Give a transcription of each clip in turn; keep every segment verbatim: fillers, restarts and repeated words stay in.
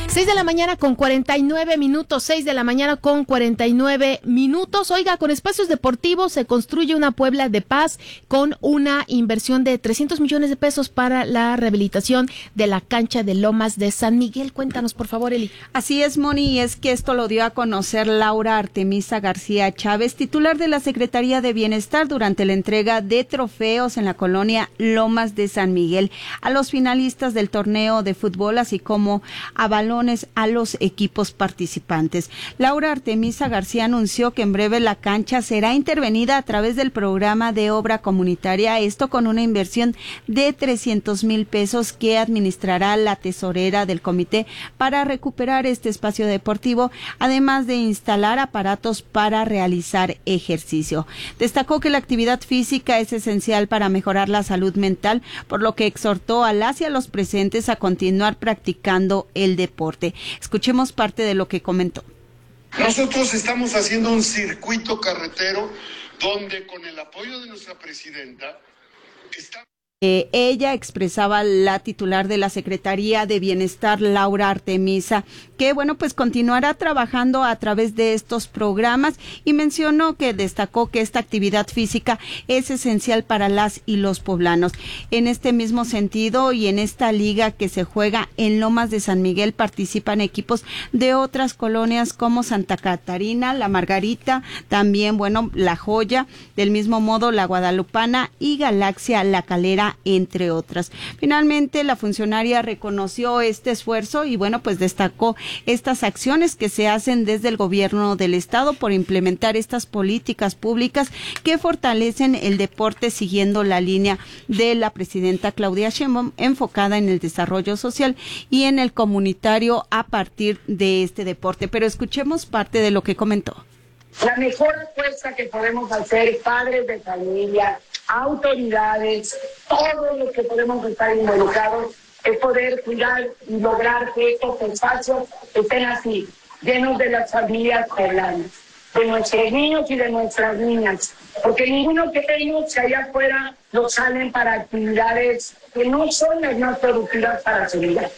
seis de la mañana con cuarenta y nueve minutos, seis de la mañana con cuarenta y nueve minutos. Oiga, con espacios deportivos se construye una Puebla de paz con una inversión de trescientos millones de pesos para la rehabilitación de la cancha de Lomas de San Miguel. Cuéntanos, por favor, Eli. Así es, Moni, y es que esto lo dio a conocer Laura Artemisa García Chávez, titular de la Secretaría de Bienestar, durante la entrega de trofeos en la colonia Lomas de San Miguel a los finalistas del torneo de fútbol, así como a balones a los equipos participantes. Laura Artemisa García anunció que en breve la cancha será intervenida a través del programa de obra comunitaria, esto con una inversión de trescientos mil pesos que administrará la tesorera del comité para recuperar este espacio deportivo, además de instalar aparatos para realizar ejercicio. Destacó que la actividad física es esencial para mejorar la salud mental, por lo que exhortó a las y a los presentes a continuar practicando el deporte. Escuchemos parte de lo que comentó. Nosotros estamos haciendo un circuito carretero donde, con el apoyo de nuestra presidenta, está... Eh, ella expresaba, la titular de la Secretaría de Bienestar, Laura Artemisa, que bueno, pues continuará trabajando a través de estos programas, y mencionó que destacó que esta actividad física es esencial para las y los poblanos. En este mismo sentido, y en esta liga que se juega en Lomas de San Miguel, participan equipos de otras colonias como Santa Catarina, La Margarita, también, bueno, La Joya, del mismo modo La Guadalupana y Galaxia La Calera, entre otras. Finalmente, la funcionaria reconoció este esfuerzo y bueno, pues destacó estas acciones que se hacen desde el gobierno del estado por implementar estas políticas públicas que fortalecen el deporte, siguiendo la línea de la presidenta Claudia Sheinbaum, enfocada en el desarrollo social y en el comunitario a partir de este deporte. Pero escuchemos parte de lo que comentó. La mejor respuesta que podemos hacer, padres de familia, autoridades, todos los que podemos estar involucrados, es poder cuidar y lograr que estos espacios estén así, llenos de las familias poblanas, de nuestros niños y de nuestras niñas, porque ninguno que tenemos que allá afuera nos salen para actividades que no son las más productivas para su vida.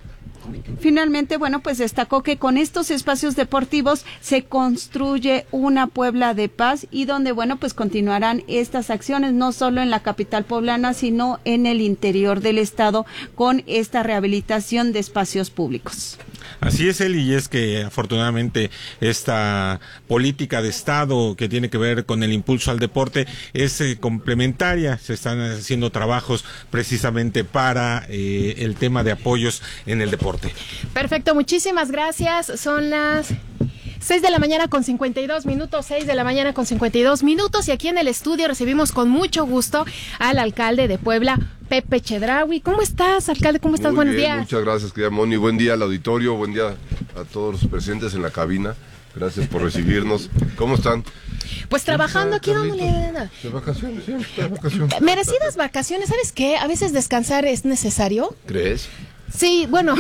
Finalmente, bueno, pues destacó que con estos espacios deportivos se construye una Puebla de paz, y donde, bueno, pues continuarán estas acciones no solo en la capital poblana, sino en el interior del estado con esta rehabilitación de espacios públicos. Así es, Eli, y es que afortunadamente esta política de Estado que tiene que ver con el impulso al deporte es eh, complementaria. Se están haciendo trabajos precisamente para eh, el tema de apoyos en el deporte. Perfecto, muchísimas gracias. Son las seis de la mañana con cincuenta y dos minutos, seis de la mañana con cincuenta y dos minutos, y aquí en el estudio recibimos con mucho gusto al alcalde de Puebla, Pepe Chedraui. ¿Cómo estás, alcalde? ¿Cómo estás? Muy Buenos bien, días. Muchas gracias, querida Moni. Buen día al auditorio, buen día a todos los presentes en la cabina. Gracias por recibirnos. ¿Cómo están? Pues trabajando aquí dándole... De vacaciones, sí, de vacaciones. Merecidas vacaciones, ¿sabes qué? A veces descansar es necesario. ¿Crees? Sí, bueno,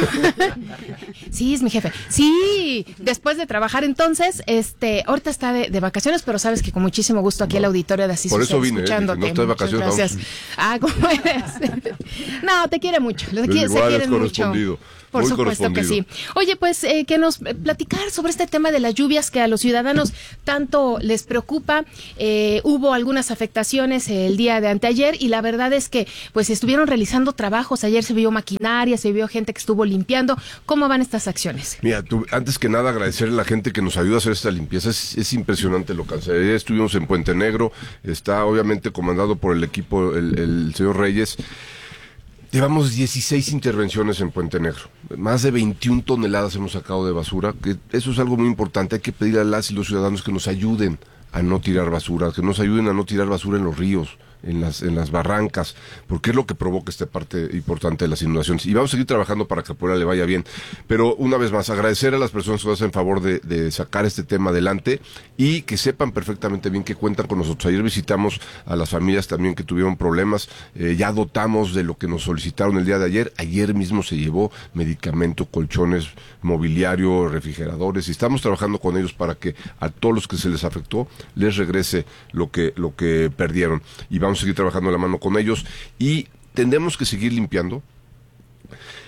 sí, es mi jefe. Sí, después de trabajar, entonces, este, ahorita está de, de vacaciones, pero sabes que con muchísimo gusto aquí no, el auditorio de Así Por eso vine, escuchándote. Eh, no estoy de vacaciones. Gracias. Vamos. Ah, ¿cómo eres? No, te quiere mucho, lo quiere, se quieren mucho. Por Muy supuesto que sí. Oye, pues eh, que nos eh, platicar sobre este tema de las lluvias que a los ciudadanos tanto les preocupa. Eh, hubo algunas afectaciones el día de anteayer, y la verdad es que pues estuvieron realizando trabajos. Ayer se vio maquinaria, se vio gente que estuvo limpiando. ¿Cómo van estas acciones? Mira, tú, antes que nada agradecerle a la gente que nos ayuda a hacer esta limpieza. Es, es impresionante lo que hace. Ayer estuvimos en Puente Negro, está obviamente comandado por el equipo, el, el señor Reyes. Llevamos dieciséis intervenciones en Puente Negro. Más de veintiuna toneladas hemos sacado de basura, que eso es algo muy importante. Hay que pedir a las y los ciudadanos que nos ayuden a no tirar basura, que nos ayuden a no tirar basura en los ríos, en las en las barrancas, porque es lo que provoca esta parte importante de las inundaciones. Y vamos a seguir trabajando para que a Puebla le vaya bien. Pero una vez más, agradecer a las personas que nos hacen favor de, de sacar este tema adelante, y que sepan perfectamente bien que cuentan con nosotros. Ayer visitamos a las familias también que tuvieron problemas, eh, ya dotamos de lo que nos solicitaron el día de ayer. Ayer mismo se llevó medicamento, colchones, mobiliario, refrigeradores, y estamos trabajando con ellos para que a todos los que se les afectó les regrese lo que, lo que perdieron. Y vamos a seguir trabajando de la mano con ellos, y tendremos que seguir limpiando.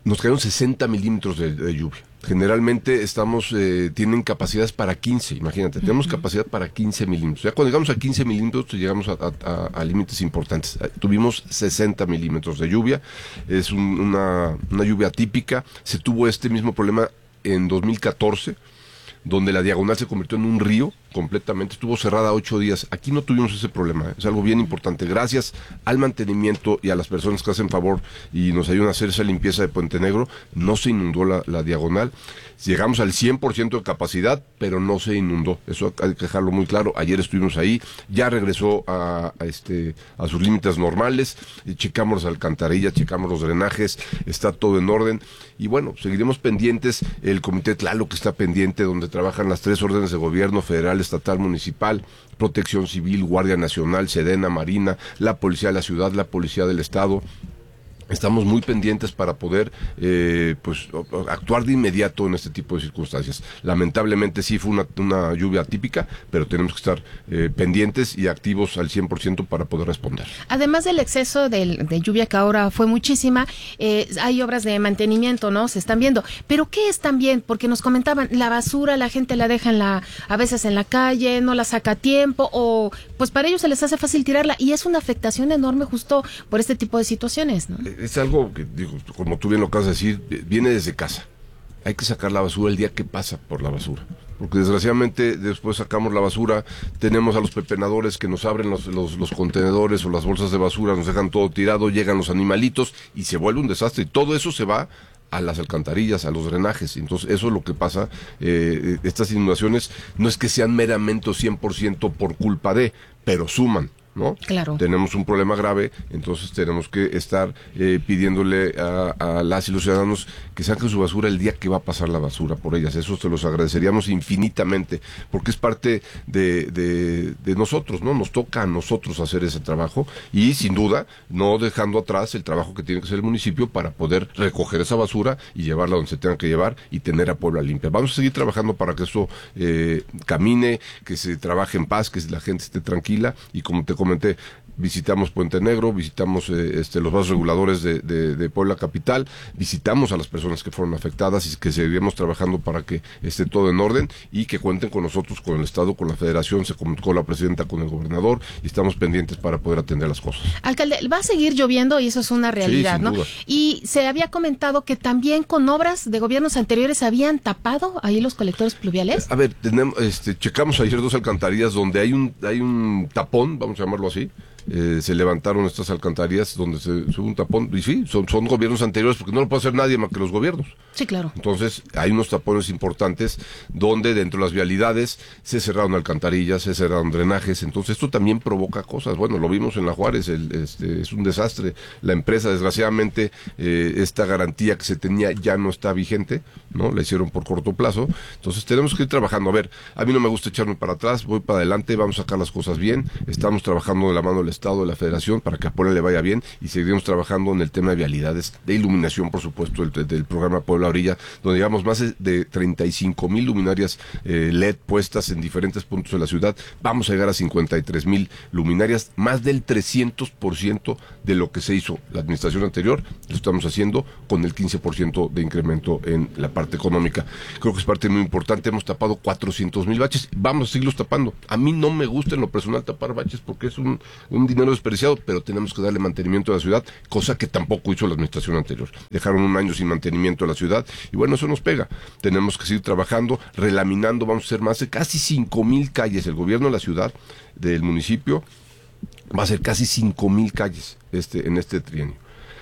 nos cayeron sesenta milímetros de, de lluvia. Generalmente estamos, eh, tienen capacidades para quince, imagínate, tenemos capacidad para quince milímetros. Ya cuando llegamos a quince milímetros, llegamos a, a, a límites importantes. Tuvimos sesenta milímetros de lluvia, es un, una, una lluvia típica. Se tuvo este mismo problema en dos mil catorce, donde la diagonal se convirtió en un río completamente, estuvo cerrada ocho días. Aquí no tuvimos ese problema, es algo bien importante. Gracias al mantenimiento y a las personas que hacen favor y nos ayudan a hacer esa limpieza de Puente Negro, no se inundó la, la diagonal. Llegamos al cien por ciento de capacidad, pero no se inundó. Eso hay que dejarlo muy claro. Ayer estuvimos ahí, ya regresó a, a, este, a sus límites normales, y checamos las alcantarillas, checamos los drenajes, está todo en orden. Y bueno, seguiremos pendientes. El Comité Tlaloc que está pendiente, donde trabajan las tres órdenes de gobierno, federal, estatal, municipal, Protección Civil, Guardia Nacional, Sedena, Marina, la Policía de la Ciudad, la Policía del Estado. Estamos muy pendientes para poder eh, pues actuar de inmediato en este tipo de circunstancias. Lamentablemente sí fue una, una lluvia atípica, pero tenemos que estar eh, pendientes y activos al cien por ciento para poder responder. Además del exceso de, de lluvia, que ahora fue muchísima, eh, hay obras de mantenimiento, ¿no? Se están viendo. ¿Pero qué es también? Porque nos comentaban, la basura la gente la deja en la, a veces en la calle, no la saca a tiempo, o pues para ellos se les hace fácil tirarla, y es una afectación enorme justo por este tipo de situaciones, ¿no? Es algo que, digo, como tú bien lo acabas de decir, viene desde casa. Hay que sacar la basura el día que pasa por la basura. Porque desgraciadamente después sacamos la basura, tenemos a los pepenadores que nos abren los, los, los contenedores o las bolsas de basura, nos dejan todo tirado, llegan los animalitos y se vuelve un desastre. Y todo eso se va a las alcantarillas, a los drenajes. Entonces eso es lo que pasa. Eh, estas inundaciones no es que sean meramente o cien por ciento por culpa de, pero suman, ¿no? Claro. Tenemos un problema grave, entonces tenemos que estar eh, pidiéndole a, a las y los ciudadanos que saquen su basura el día que va a pasar la basura por ellas. Eso te los agradeceríamos infinitamente, porque es parte de, de, de nosotros, ¿no? Nos toca a nosotros hacer ese trabajo y sin duda no dejando atrás el trabajo que tiene que hacer el municipio para poder recoger esa basura y llevarla donde se tenga que llevar y tener a Puebla limpia. Vamos a seguir trabajando para que esto eh, camine, que se trabaje en paz, que la gente esté tranquila, y como te comenté, visitamos Puente Negro, visitamos eh, este, los vasos reguladores de, de, de Puebla Capital, visitamos a las personas que fueron afectadas y que seguiremos trabajando para que esté todo en orden y que cuenten con nosotros, con el Estado, con la Federación. Se comunicó la presidenta con el gobernador y estamos pendientes para poder atender las cosas. Alcalde, va a seguir lloviendo y eso es una realidad, sí, sin ¿no? duda. Y se había comentado que también con obras de gobiernos anteriores habían tapado ahí los colectores pluviales. A ver, tenemos, este, checamos ayer dos alcantarillas donde hay un, hay un tapón, vamos a llamarlo así. Eh, se levantaron estas alcantarillas donde se sube un tapón, y sí, son, son gobiernos anteriores, porque no lo puede hacer nadie más que los gobiernos. Sí, claro. Entonces, hay unos tapones importantes donde dentro de las vialidades se cerraron alcantarillas, se cerraron drenajes. Entonces, esto también provoca cosas. Bueno, lo vimos en La Juárez, el, este, es un desastre. La empresa, desgraciadamente, eh, esta garantía que se tenía ya no está vigente, ¿no? La hicieron por corto plazo. Entonces, tenemos que ir trabajando. A ver, a mí no me gusta echarme para atrás, voy para adelante, vamos a sacar las cosas bien. Estamos trabajando de la mano del Estado, de la Federación, para que a Puebla le vaya bien, y seguiremos trabajando en el tema de vialidades, de iluminación, por supuesto, del, del programa Puebla Orilla, donde llevamos más de treinta y cinco mil luminarias eh, L E D puestas en diferentes puntos de la ciudad. Vamos a llegar a cincuenta y tres mil luminarias, más del trescientos por ciento de lo que se hizo la administración anterior. Lo estamos haciendo con el quince por ciento de incremento en la parte económica. Creo que es parte muy importante. Hemos tapado cuatrocientos mil baches, vamos a seguirlos tapando. A mí no me gusta en lo personal tapar baches porque es un, un dinero desperdiciado, pero tenemos que darle mantenimiento a la ciudad, cosa que tampoco hizo la administración anterior. Dejaron un año sin mantenimiento a la ciudad y bueno, eso nos pega. Tenemos que seguir trabajando, relaminando. Vamos a hacer más de casi cinco mil calles. El gobierno de la ciudad, del municipio, va a hacer casi cinco mil calles este, en este trienio.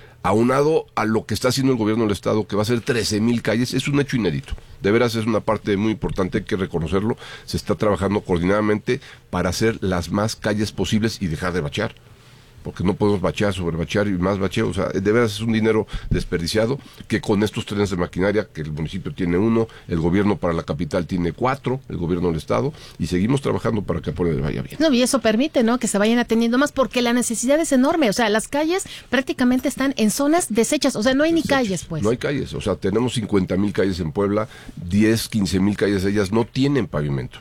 Aunado a lo que está haciendo el gobierno del Estado, que va a ser trece mil calles, es un hecho inédito. De veras es una parte muy importante, hay que reconocerlo. Se está trabajando coordinadamente para hacer las más calles posibles y dejar de bachear, porque no podemos bachear, sobre bachear y más bacheo. O sea, de veras es un dinero desperdiciado, que con estos trenes de maquinaria, que el municipio tiene uno, el gobierno para la capital tiene cuatro, el gobierno del Estado, y seguimos trabajando para que a Puebla le vaya bien. No, y eso permite, ¿no?, que se vayan atendiendo más, porque la necesidad es enorme. O sea, las calles prácticamente están en zonas deshechas, o sea, no hay Desechas. ni calles, pues. No hay calles, o sea, tenemos cincuenta mil calles en Puebla, diez, quince mil calles de ellas no tienen pavimento.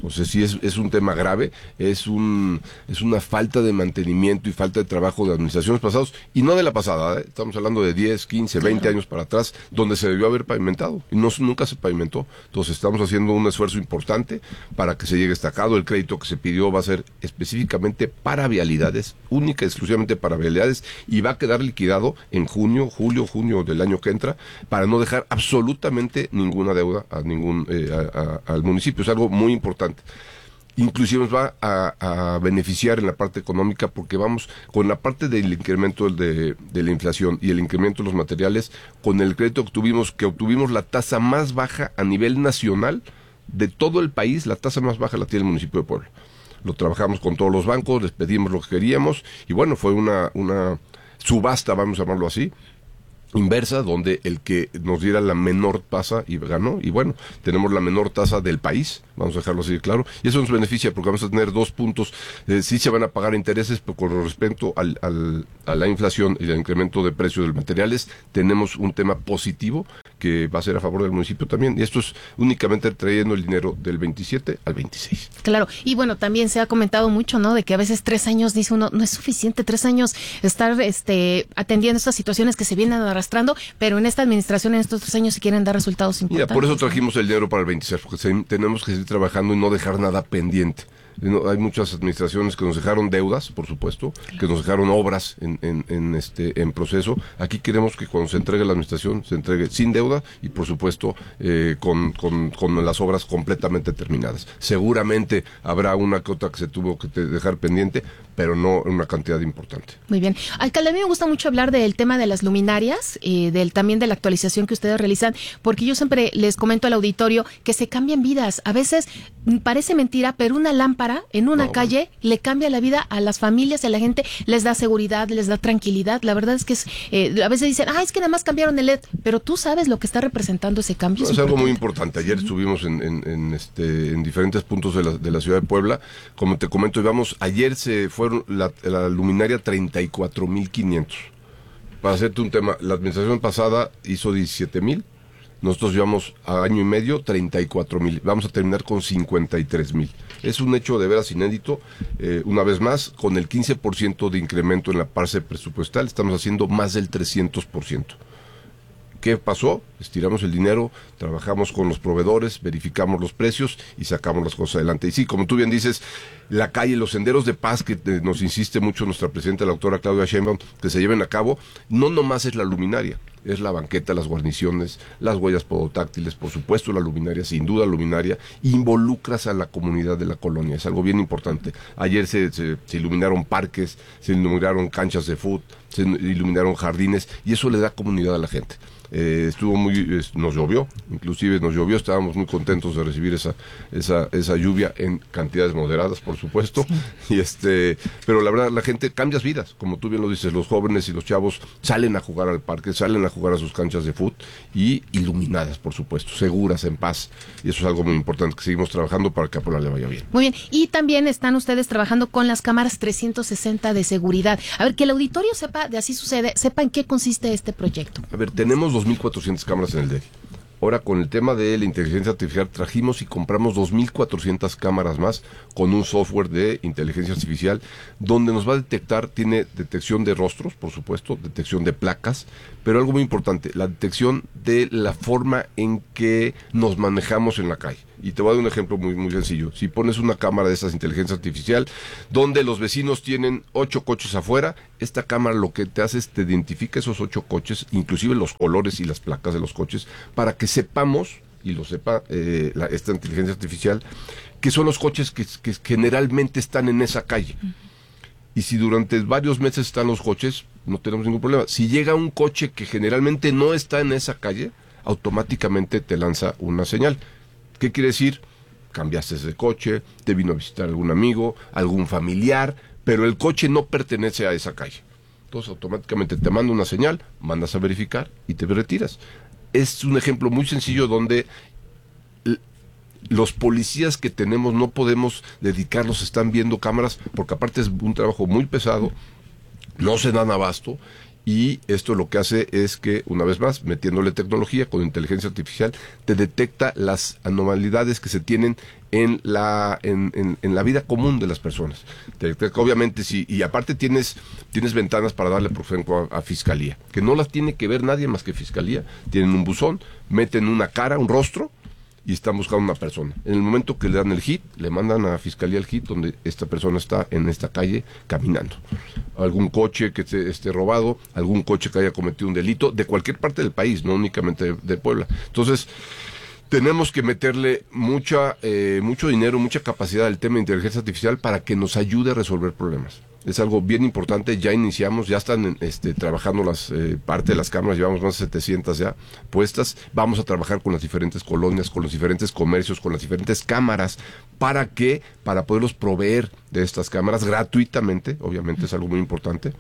Entonces sí es, es un tema grave, es un es una falta de mantenimiento y falta de trabajo de administraciones pasadas, y no de la pasada, ¿eh? Estamos hablando de diez, quince, veinte claro. años para atrás, donde se debió haber pavimentado, y no, nunca se pavimentó. Entonces estamos haciendo un esfuerzo importante para que se llegue destacado. El crédito que se pidió va a ser específicamente para vialidades, única y exclusivamente para vialidades, y va a quedar liquidado en junio, julio, junio del año que entra, para no dejar absolutamente ninguna deuda a ningún eh, a, a, al municipio. Es algo muy importante. Inclusive nos va a, a beneficiar en la parte económica, porque vamos con la parte del incremento de, de la inflación y el incremento de los materiales, con el crédito que obtuvimos, que obtuvimos la tasa más baja a nivel nacional de todo el país. La tasa más baja la tiene el municipio de Puebla. Lo trabajamos con todos los bancos, les pedimos lo que queríamos, y bueno, fue una, una subasta, vamos a llamarlo así, inversa, donde el que nos diera la menor tasa y ganó, y bueno, tenemos la menor tasa del país, vamos a dejarlo así de claro, y eso nos beneficia porque vamos a tener dos puntos. Eh, sí se van a pagar intereses, pero con respecto al, al, a la inflación y el incremento de precios de los materiales, tenemos un tema positivo que va a ser a favor del municipio también, y esto es únicamente trayendo el dinero del veintisiete al veintiséis. Claro, y bueno, también se ha comentado mucho, ¿no?, de que a veces tres años, dice uno, no es suficiente, tres años estar este atendiendo estas situaciones que se vienen arrastrando, pero en esta administración, en estos tres años, se quieren dar resultados importantes. Mira, por eso trajimos el dinero para el veintiséis, porque se, tenemos que seguir trabajando y no dejar nada pendiente. No, hay muchas administraciones que nos dejaron deudas, por supuesto, claro, que nos dejaron obras en, en, en este en proceso. Aquí queremos que cuando se entregue la administración, se entregue sin deuda y, por supuesto, eh, con, con, con las obras completamente terminadas. Seguramente habrá una que otra que se tuvo que dejar pendiente, pero no una cantidad importante. Muy bien. Alcalde, a mí me gusta mucho hablar del tema de las luminarias, y del, también de la actualización que ustedes realizan, porque yo siempre les comento al auditorio que se cambian vidas. A veces parece mentira, pero una lámpara en una no. calle le cambia la vida a las familias y a la gente, les da seguridad, les da tranquilidad. La verdad es que es, eh, a veces dicen, ah, es que nada más cambiaron el L E D, pero tú sabes lo que está representando ese cambio. No, es, es algo muy importante. Ayer sí. estuvimos en, en, en, este, en diferentes puntos de la, de la ciudad de Puebla. Como te comento, íbamos, ayer se fueron la, la luminaria treinta y cuatro mil quinientos. Para hacerte un tema, la administración pasada hizo diecisiete mil. Nosotros llevamos a año y medio treinta y cuatro mil. Vamos a terminar con cincuenta y tres mil. Es un hecho de veras inédito. Eh, una vez más, con el quince por ciento de incremento en la parte presupuestal, estamos haciendo más del trescientos por ciento. ¿Qué pasó? Estiramos el dinero, trabajamos con los proveedores, verificamos los precios y sacamos las cosas adelante. Y sí, como tú bien dices, la calle, los senderos de paz que eh, nos insiste mucho nuestra presidenta, la doctora Claudia Sheinbaum, que se lleven a cabo, no nomás es la luminaria, es la banqueta, las guarniciones, las huellas podotáctiles, por supuesto la luminaria, sin duda luminaria, involucras a la comunidad de la colonia, es algo bien importante. Ayer se, se, se iluminaron parques, se iluminaron canchas de fútbol, se iluminaron jardines, y eso le da comunidad a la gente. Eh, estuvo muy, eh, nos llovió, inclusive nos llovió, estábamos muy contentos de recibir esa, esa, esa lluvia en cantidades moderadas, por supuesto, sí. y este, pero la verdad, la gente cambias vidas, como tú bien lo dices, los jóvenes y los chavos salen a jugar al parque, salen a jugar a sus canchas de fútbol, y iluminadas, por supuesto, seguras, en paz, y eso es algo muy importante, que seguimos trabajando para que a Puebla le vaya bien. Muy bien, y también están ustedes trabajando con las cámaras trescientos sesenta de seguridad. A ver, que el auditorio sepa, de así sucede, sepa en qué consiste este proyecto. A ver, tenemos dos mil cuatrocientas cámaras en el D E F. Ahora, con el tema de la inteligencia artificial, trajimos y compramos dos mil cuatrocientas cámaras más con un software de inteligencia artificial donde nos va a detectar, tiene detección de rostros, por supuesto, detección de placas, pero algo muy importante, la detección de la forma en que nos manejamos en la calle. Y te voy a dar un ejemplo muy, muy sencillo. Si pones una cámara de esas inteligencia artificial, donde los vecinos tienen ocho coches afuera, esta cámara lo que te hace es te identifica esos ocho coches, inclusive los colores y las placas de los coches, para que sepamos, y lo sepa eh, la, esta inteligencia artificial, que son los coches que, que generalmente están en esa calle. Y si durante varios meses están los coches, no tenemos ningún problema. Si llega un coche que generalmente no está en esa calle, automáticamente te lanza una señal. ¿Qué quiere decir? Cambiaste ese coche, te vino a visitar algún amigo, algún familiar, pero el coche no pertenece a esa calle. Entonces automáticamente te manda una señal, mandas a verificar y te retiras. Es un ejemplo muy sencillo donde los policías que tenemos no podemos dedicarlos, están viendo cámaras, porque aparte es un trabajo muy pesado, no se dan abasto, y esto lo que hace es que, una vez más, metiéndole tecnología con inteligencia artificial, te detecta las anormalidades que se tienen en la en, en, en la vida común de las personas. Te detecta, obviamente, si, y aparte tienes tienes ventanas para darle, por ejemplo, a, a Fiscalía, que no las tiene que ver nadie más que Fiscalía. Tienen un buzón, meten una cara, un rostro, y están buscando una persona. En el momento que le dan el hit, le mandan a Fiscalía el hit donde esta persona está en esta calle caminando. Algún coche que esté, esté robado, algún coche que haya cometido un delito, de cualquier parte del país, no únicamente de, de Puebla. Entonces, tenemos que meterle mucha eh, mucho dinero, mucha capacidad al tema de inteligencia artificial para que nos ayude a resolver problemas. Es algo bien importante, ya iniciamos, ya están este, trabajando las eh, parte de las cámaras, llevamos más de setecientas ya puestas, vamos a trabajar con las diferentes colonias, con los diferentes comercios, con las diferentes cámaras, ¿para qué? Para poderlos proveer de estas cámaras gratuitamente, obviamente es algo muy importante,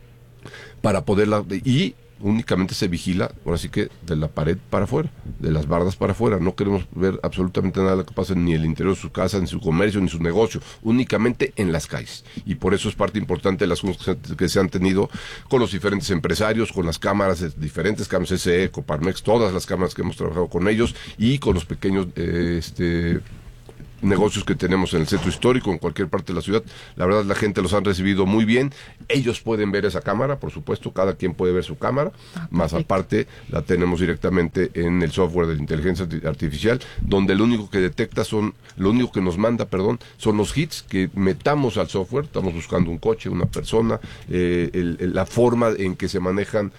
para poderla, y únicamente se vigila, ahora sí que de la pared para afuera, de las bardas para afuera. No queremos ver absolutamente nada que pase ni en el interior de su casa, ni su comercio, ni su negocio, únicamente en las calles. Y por eso es parte importante de las cosas que se han tenido con los diferentes empresarios, con las cámaras, diferentes cámaras S E, Coparmex, todas las cámaras que hemos trabajado con ellos, y con los pequeños eh, este negocios que tenemos en el centro histórico, en cualquier parte de la ciudad. La verdad, la gente los han recibido muy bien. Ellos pueden ver esa cámara, por supuesto, cada quien puede ver su cámara, ah, más aparte la tenemos directamente en el software de inteligencia artificial, donde lo único que detecta son, lo único que nos manda, perdón, son los hits que metamos al software. Estamos buscando un coche, una persona, eh, el, el, la forma en que se manejan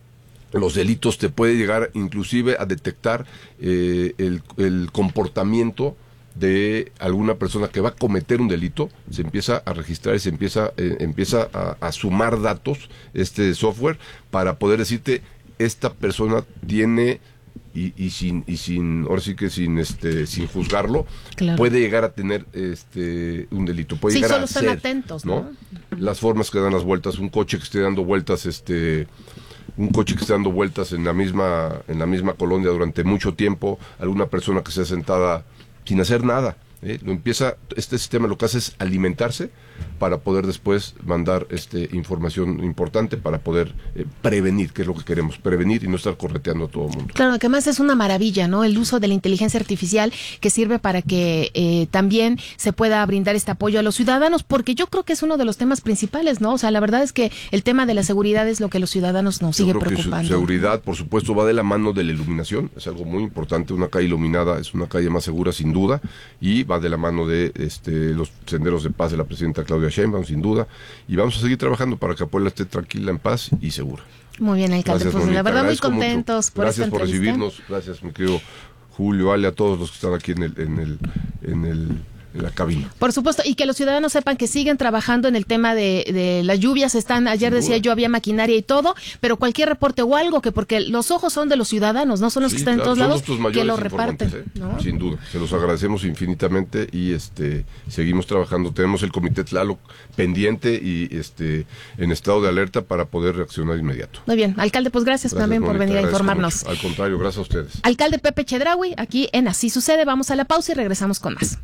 los delitos. Te puede llegar inclusive a detectar eh, el, el comportamiento de alguna persona que va a cometer un delito. Se empieza a registrar y se empieza eh, empieza a, a sumar datos este software para poder decirte, esta persona tiene, y, y sin y sin ahora sí que sin este sin juzgarlo, claro, puede llegar a tener este un delito, puede sí, llegar solo a están ser, atentos, ¿no? ¿no? Las formas que dan las vueltas, un coche que esté dando vueltas, este un coche que esté dando vueltas en la misma en la misma colonia durante mucho tiempo, alguna persona que sea sentada sin hacer nada, ¿eh? Lo empieza, este sistema lo que hace es alimentarse para poder después mandar este información importante para poder eh, prevenir, que es lo que queremos, prevenir y no estar correteando a todo el mundo. Claro, que además es una maravilla, ¿no? El uso de la inteligencia artificial que sirve para que eh, también se pueda brindar este apoyo a los ciudadanos, porque yo creo que es uno de los temas principales, ¿no? O sea, la verdad es que el tema de la seguridad es lo que los ciudadanos nos sigue preocupando. Que su seguridad, por supuesto, va de la mano de la iluminación, es algo muy importante. Una calle iluminada es una calle más segura, sin duda, y va de la mano de este los senderos de paz de la presidenta Claudia Sheinbaum, sin duda, y vamos a seguir trabajando para que Puebla esté tranquila, en paz y segura. Muy bien, alcalde, gracias, pues la verdad muy contentos mucho. por gracias esta por entrevista. recibirnos, gracias mi querido Julio, Ale, a todos los que están aquí en el en el en el en la cabina. Por supuesto, y que los ciudadanos sepan que siguen trabajando en el tema de, de las lluvias. Están, ayer Sin decía duda. yo, había maquinaria y todo, pero cualquier reporte o algo, que porque los ojos son de los ciudadanos, no son los sí, que están claro, en todos lados, que lo reparten. ¿eh? ¿No? Sin duda, se los agradecemos infinitamente y este seguimos trabajando. Tenemos el Comité Tlaloc pendiente y este en estado de alerta para poder reaccionar inmediato. Muy bien, alcalde, pues gracias, gracias también Mónica, por venir a informarnos. Mucho. Al contrario, gracias a ustedes. Alcalde Pepe Chedraui, aquí en Así Sucede. Vamos a la pausa y regresamos con más.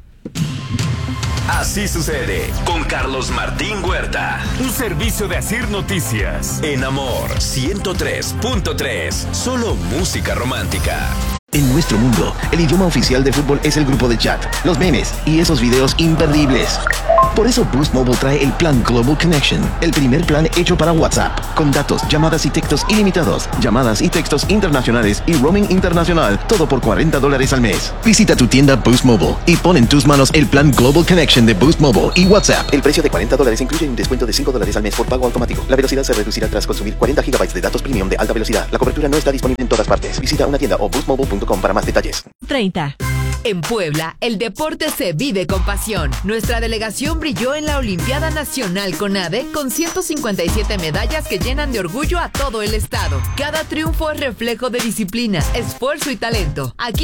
Así sucede con Carlos Martín Huerta. Un servicio de Asir Noticias. En Amor ciento tres punto tres. Solo música romántica. En nuestro mundo, el idioma oficial de fútbol es el grupo de chat, los memes y esos videos imperdibles. Por eso Boost Mobile trae el plan Global Connection, el primer plan hecho para WhatsApp, con datos, llamadas y textos ilimitados, llamadas y textos internacionales y roaming internacional, todo por cuarenta dólares al mes. Visita tu tienda Boost Mobile y pon en tus manos el plan Global Connection de Boost Mobile y WhatsApp. El precio de cuarenta dólares incluye un descuento de cinco dólares al mes por pago automático. La velocidad se reducirá tras consumir cuarenta gigabytes de datos premium de alta velocidad. La cobertura no está disponible en todas partes. Visita una tienda o boost mobile punto com para más detalles. treinta. En Puebla, el deporte se vive con pasión. Nuestra delegación brilló en la Olimpiada Nacional CONADE con ciento cincuenta y siete medallas que llenan de orgullo a todo el estado. Cada triunfo es reflejo de disciplina, esfuerzo y talento. Aquí